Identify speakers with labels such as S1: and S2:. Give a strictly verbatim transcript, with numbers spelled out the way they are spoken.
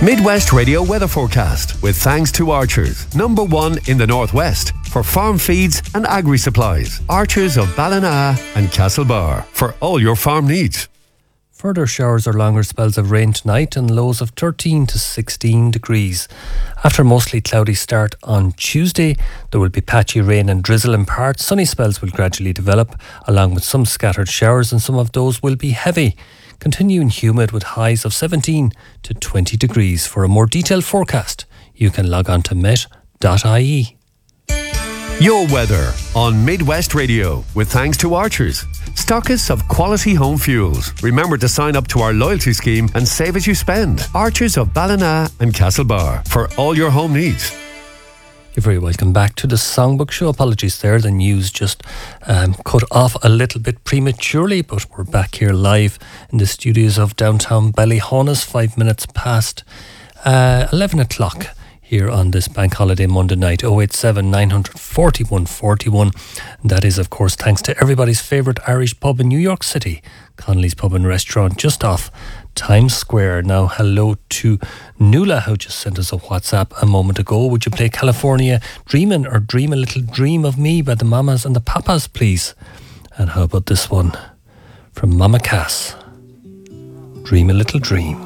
S1: Midwest Radio weather forecast with thanks to Archers, number one in the Northwest for farm feeds and agri-supplies. Archers of Ballina and Castlebar for all your farm needs.
S2: Further showers or longer spells of rain tonight and lows of thirteen to sixteen degrees. After a mostly cloudy start on Tuesday, there will be patchy rain and drizzle in parts. Sunny spells will gradually develop, along with some scattered showers, and some of those will be heavy. Continuing humid with highs of seventeen to twenty degrees. For a more detailed forecast, you can log on to met dot I E.
S1: Your weather on Midwest Radio with thanks to Archers, stockists of quality home fuels. Remember to sign up to our loyalty scheme and save as you spend. Archers of Ballina and Castlebar for all your home needs.
S2: You're very welcome back to the Songbook Show. Apologies there, the news just um, cut off a little bit prematurely, but we're back here live in the studios of downtown Ballyhaunis, five minutes past uh, eleven o'clock here on this Bank Holiday Monday night. oh eight seven, nine four one, four one. And that is, of course, thanks to everybody's favourite Irish pub in New York City, Connolly's Pub and Restaurant, just off Times Square. Now, hello to Nuala, who just sent us a WhatsApp a moment ago. Would you play California Dreamin' or Dream a Little Dream of Me by the Mamas and the Papas, please? And how about this one from Mama Cass? Dream a Little Dream.